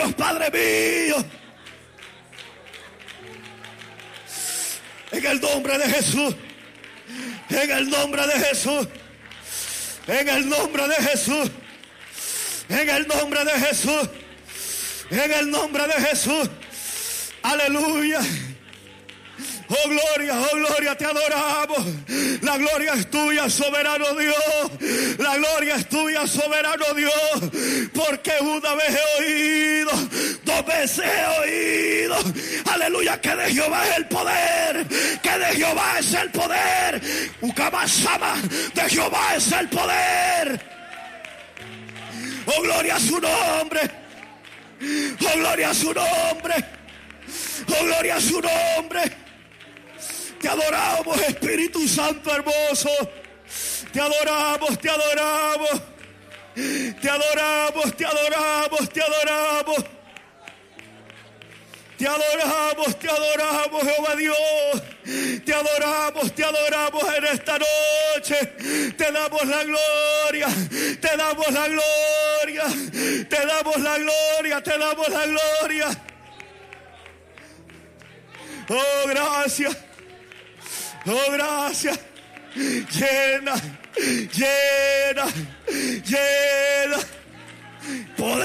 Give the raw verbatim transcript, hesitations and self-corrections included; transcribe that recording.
Dios Padre mío. En el nombre de Jesús. En el nombre de Jesús. En el nombre de Jesús. En el nombre de Jesús. En el nombre de Jesús. Aleluya. Oh gloria, oh gloria, te adoramos. La gloria es tuya, soberano Dios. La gloria es tuya, soberano Dios. Porque una vez he oído, dos veces he oído. Aleluya, que de Jehová es el poder. Que de Jehová es el poder. Ukamasama, de Jehová es el poder. Oh gloria a su nombre. Oh gloria a su nombre. Oh gloria a su nombre. Te adoramos, Espíritu Santo hermoso. Te adoramos, te adoramos. Te adoramos, te adoramos, te adoramos. Te adoramos, te adoramos, Jehová Dios. Te adoramos, te adoramos en esta noche. Te damos la gloria, te damos la gloria. Te damos la gloria, te damos la gloria. Oh, gracias. Oh, gracias. Llena, llena, llena.